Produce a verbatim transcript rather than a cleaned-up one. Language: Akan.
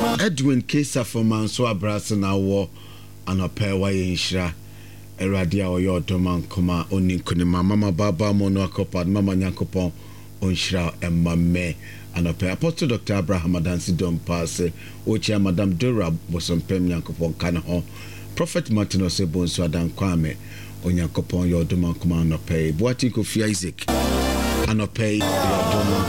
Edwin Kesa from Manso Abrasa na wo anope wa yenhira Erade a oyo doman koma oninkune mama baba mono akopad mama nyankopon onhira emmame anope Apostle Doctor Abraham Adansi Dom passe ochi Madam Dora Bosompem nyankopon kana ho Prophet Martin Osebonso Adan Kwame onyankopon yo doman koma anope Boati Kofi Isaac anope yo doman